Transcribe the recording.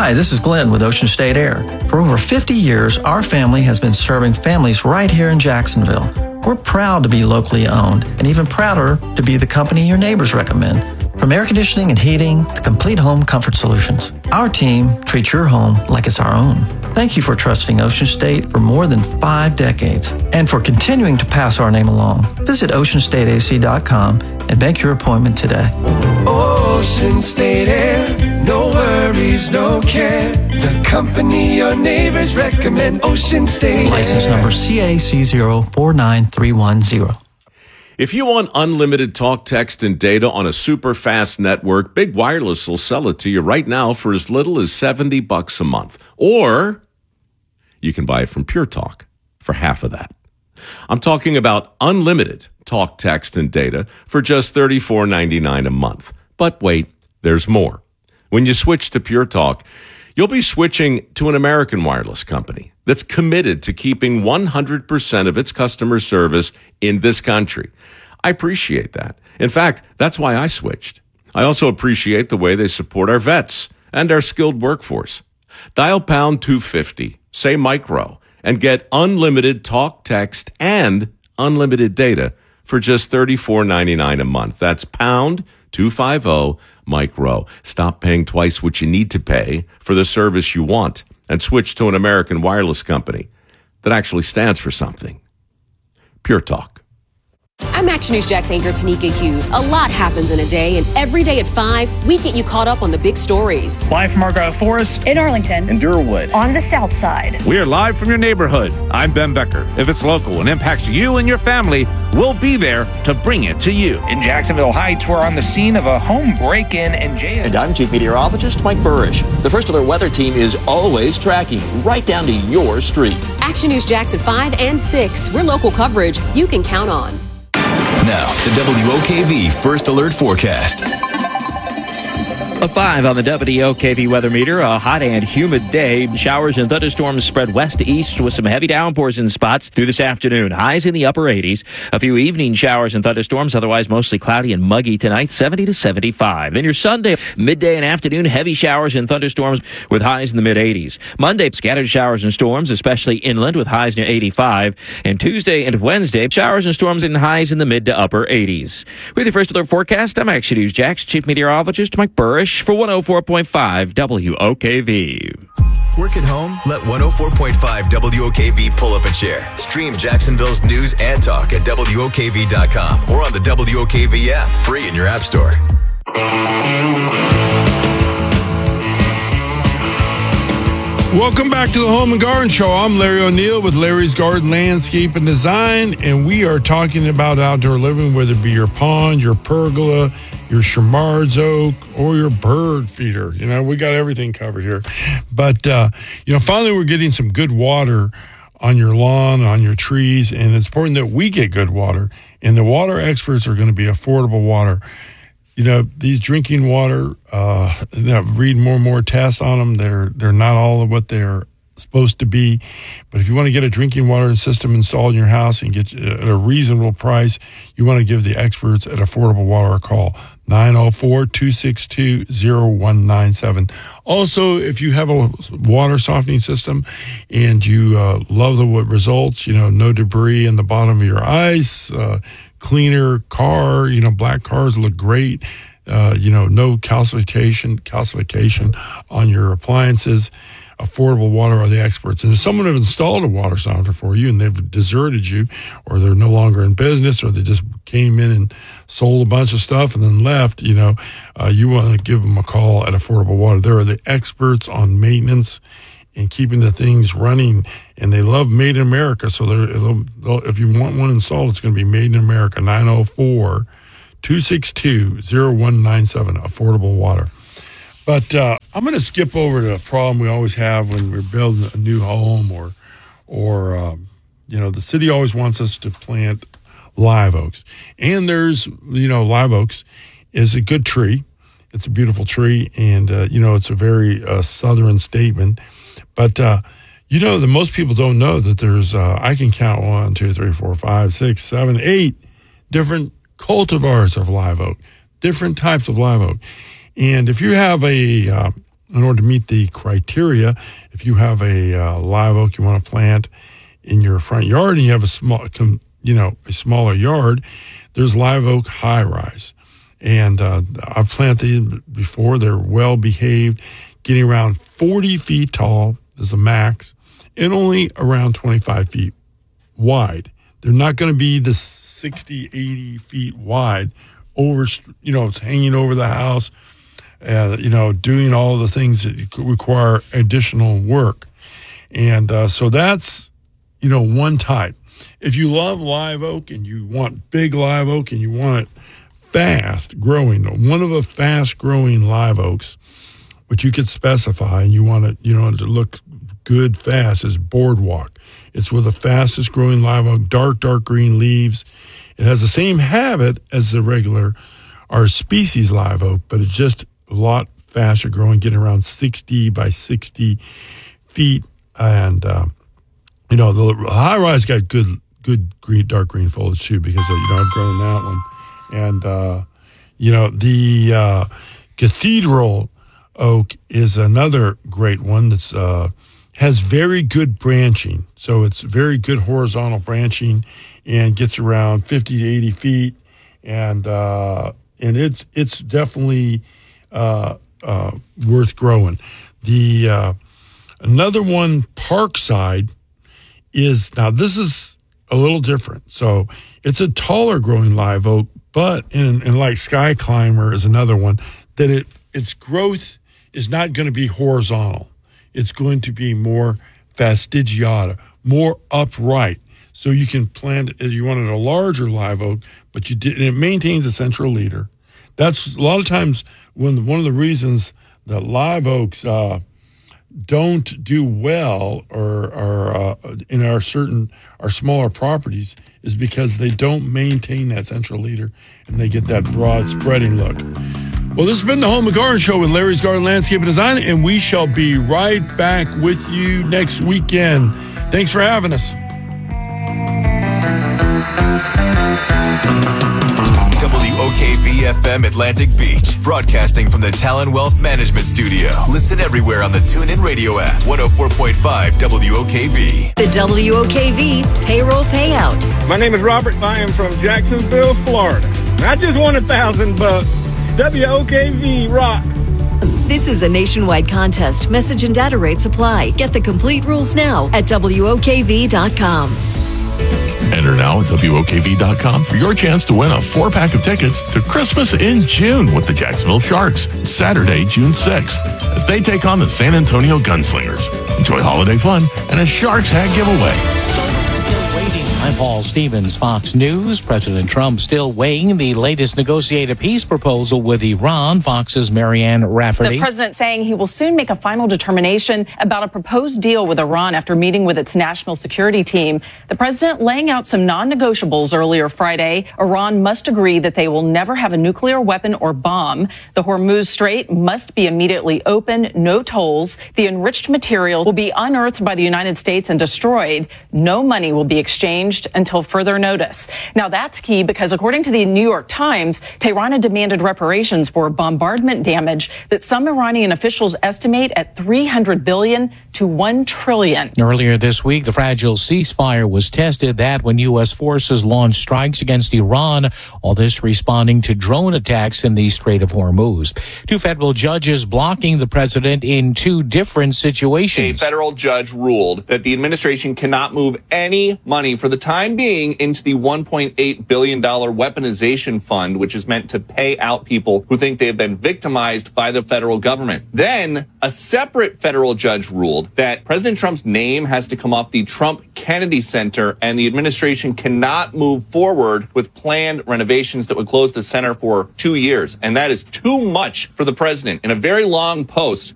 Hi, this is Glenn with Ocean State Air. For over 50 years, our family has been serving families right here in Jacksonville. We're proud to be locally owned and even prouder to be the company your neighbors recommend. From air conditioning and heating to complete home comfort solutions, our team treats your home like it's our own. Thank you for trusting Ocean State for more than 5 decades and for continuing to pass our name along. Visit oceanstateac.com and make your appointment today. Ocean State Air, no worries, no care. The company your neighbors recommend, Ocean State Air. License number CAC049310. If you want unlimited talk, text, and data on a super fast network, Big Wireless will sell it to you right now for as little as $70 a month. Or you can buy it from Pure Talk for half of that. I'm talking about unlimited talk, text, and data for just $34.99 a month. But wait, there's more. When you switch to Pure Talk, you'll be switching to an American wireless company that's committed to keeping 100% of its customer service in this country. I appreciate that. In fact, that's why I switched. I also appreciate the way they support our vets and our skilled workforce. Dial pound 250, say micro, and get unlimited talk, text, and unlimited data for just $34.99 a month. That's pound 250 micro. Stop paying twice what you need to pay for the service you want and switch to an American wireless company that actually stands for something. Pure Talk. I'm Action News Jax anchor Tanika Hughes. A lot happens in a day, and every day at 5, we get you caught up on the big stories. Live from Argyle Forest, in Arlington, in Durwood, on the south side. We are live from your neighborhood. I'm Ben Becker. If it's local and impacts you and your family, we'll be there to bring it to you. In Jacksonville Heights, we're on the scene of a home break-in and jail. And I'm Chief Meteorologist Mike Burrish. The First Alert Weather Team is always tracking right down to your street. Action News Jax at 5 and 6. We're local coverage you can count on. Now, the WOKV First Alert Forecast. A 5 on the WOKV weather meter. A hot and humid day. Showers and thunderstorms spread west to east with some heavy downpours in spots through this afternoon. Highs in the upper 80s. A few evening showers and thunderstorms, otherwise mostly cloudy and muggy tonight, 70 to 75. Then your Sunday, midday and afternoon, heavy showers and thunderstorms with highs in the mid-80s. Monday, scattered showers and storms, especially inland with highs near 85. And Tuesday and Wednesday, showers and storms and highs in the mid to upper 80s. With your First Alert Forecast, I'm Action News Jax Chief Meteorologist Mike Burrish for 104.5 WOKV. Work at home? Let 104.5 WOKV pull up a chair. Stream Jacksonville's news and talk at WOKV.com or on the WOKV app, free in your app store. Welcome back to the Home and Garden Show. I'm Larry O'Neill with Larry's Garden Landscape and Design, and we are talking about outdoor living, whether it be your pond, your pergola, your Chamards oak, or your bird feeder. You know, we got everything covered here. But, finally we're getting some good water on your lawn, on your trees, and it's important that we get good water. And the water experts are going to be affordable water. You know, these drinking water, read more and more tests on them. They're not all of what they're supposed to be. But if you want to get a drinking water system installed in your house and get at a reasonable price, you want to give the experts at Affordable Water a call, 904-262-0197. Also, if you have a water softening system and you love the results, no debris in the bottom of your ice, cleaner car, black cars look great, no calcification on your appliances, Affordable Water are the experts. And if someone has installed a water softener for you and they've deserted you, or they're no longer in business, or they just came in and sold a bunch of stuff and then left, you want to give them a call at Affordable Water. They are the experts on maintenance and keeping the things running, and they love Made in America. So if you want one installed, it's going to be Made in America, 904-262-0197, Affordable Water. But I'm going to skip over to a problem we always have when we're building a new home, or the city always wants us to plant live oaks. And there's, live oaks is a good tree. It's a beautiful tree, and, it's a very southern statement. But, the most people don't know that there's, I can count 1, 2, 3, 4, 5, 6, 7, 8 different cultivars of live oak, different types of live oak. And if you have a in order to meet the criteria, if you have a live oak you want to plant in your front yard and you have a smaller yard, there's live oak high rise. And I've planted them before. They're well behaved, getting around 40 feet tall is the max, and only around 25 feet wide. They're not going to be the 60, 80 feet wide over, it's hanging over the house, doing all the things that require additional work. And so that's, one type. If you love live oak and you want big live oak and you want it fast growing, one of the fast growing live oaks, which you could specify and you want it, to look good fast, is Boardwalk. It's with the fastest growing live oak, dark green leaves. It has the same habit as the regular, our species live oak, but it's just a lot faster growing, getting around 60 by 60 feet. And, the high rise got good green, dark green foliage too, because, I've grown that one. And, the Cathedral oak is another great one that's, has very good branching. So it's very good horizontal branching and gets around 50 to 80 feet. And it's definitely, worth growing. The, another one, Parkside, now this is a little different. So it's a taller growing live oak, but and like Sky Climber is another one that its growth is not going to be horizontal. It's going to be more fastigiata, more upright. So you can plant it, you wanted a larger live oak, but and it maintains a central leader. That's a lot of times one of the reasons that live oaks don't do well or in our smaller properties is because they don't maintain that central leader and they get that broad spreading look. Well, this has been the Home and Garden Show with Larry's Garden Landscape and Design, and we shall be right back with you next weekend. Thanks for having us. WOKV-FM Atlantic Beach, broadcasting from the Talon Wealth Management Studio. Listen everywhere on the TuneIn Radio app, 104.5 WOKV. The WOKV Payroll Payout. My name is Robert. I am from Jacksonville, Florida. I just won $1,000. WOKV rock. This is a nationwide contest. Message and data rates apply. Get the complete rules now at WOKV.com. Enter now at WOKV.com for your chance to win a 4-pack of tickets to Christmas in June with the Jacksonville Sharks, Saturday, June 6th, as they take on the San Antonio Gunslingers. Enjoy holiday fun and a Sharks hat giveaway. I'm Paul Stevens, Fox News. President Trump still weighing the latest negotiated peace proposal with Iran. Fox's Marianne Rafferty. The president saying he will soon make a final determination about a proposed deal with Iran after meeting with its national security team. The president laying out some non-negotiables earlier Friday. Iran must agree that they will never have a nuclear weapon or bomb. The Hormuz Strait must be immediately open, no tolls. The enriched material will be unearthed by the United States and destroyed. No money will be exchanged until further notice. Now that's key because according to the New York Times, Tehran had demanded reparations for bombardment damage that some Iranian officials estimate at $300 billion to $1 trillion. Earlier this week, the fragile ceasefire was tested. That when U.S. forces launched strikes against Iran, all this responding to drone attacks in the Strait of Hormuz. 2 federal judges blocking the president in 2 different situations. A federal judge ruled that the administration cannot move any money for the time being into the $1.8 billion weaponization fund, which is meant to pay out people who think they have been victimized by the federal government. Then a separate federal judge ruled that President Trump's name has to come off the Trump Kennedy Center, and the administration cannot move forward with planned renovations that would close the center for 2 years. And that is too much for the president. In a very long post